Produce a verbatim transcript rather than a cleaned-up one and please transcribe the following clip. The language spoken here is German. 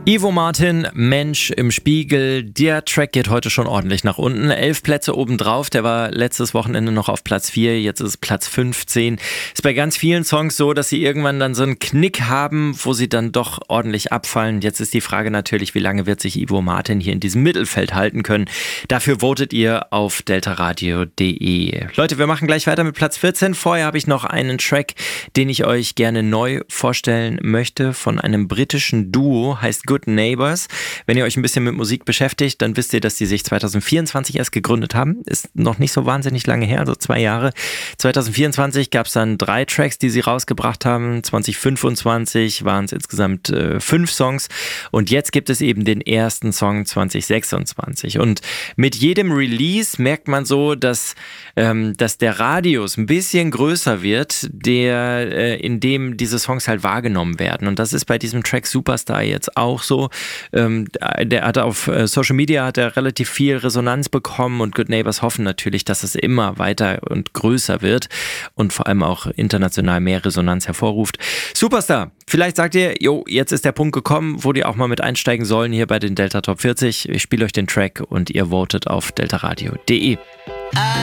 Ivo Martin, Mensch im Spiegel. Der Track geht heute schon ordentlich nach unten. Elf Plätze obendrauf. Der war letztes Wochenende noch auf Platz vier. Jetzt ist es Platz fünfzehn. Ist bei ganz vielen Songs so, dass sie irgendwann dann so einen Knick haben, wo sie dann doch ordentlich abfallen. Jetzt ist die Frage natürlich, wie lange wird sich Ivo Martin hier in diesem Mittelfeld halten können. Dafür votet ihr auf deltaradio punkt de. Leute, wir machen gleich weiter mit Platz vierzehn. Vorher habe ich noch einen Track, den ich euch gerne neu vorstellen möchte, von einem britischen Duo, heißt Good Neighbors. Wenn ihr euch ein bisschen mit Musik beschäftigt, dann wisst ihr, dass die sich zwanzig vierundzwanzig erst gegründet haben. Ist noch nicht so wahnsinnig lange her, also zwei Jahre. zwanzig vierundzwanzig gab es dann drei Tracks, die sie rausgebracht haben. zwanzig fünfundzwanzig waren es insgesamt äh, fünf Songs. Und jetzt gibt es eben den ersten Song zwanzig sechsundzwanzig. Und mit jedem Release merkt man so, dass, ähm, dass der Radius ein bisschen größer wird, der, äh, in dem diese Songs halt wahrgenommen werden. Und das ist bei diesem Track Superstar jetzt auch so. Ähm, der hat auf äh, Social Media hat er relativ viel Resonanz bekommen und Good Neighbors hoffen natürlich, dass es immer weiter und größer wird und vor allem auch international mehr Resonanz hervorruft. Superstar, vielleicht sagt ihr, jo, jetzt ist der Punkt gekommen, wo die auch mal mit einsteigen sollen hier bei den Delta Top vierzig. Ich spiele euch den Track und ihr votet auf deltaradio punkt de.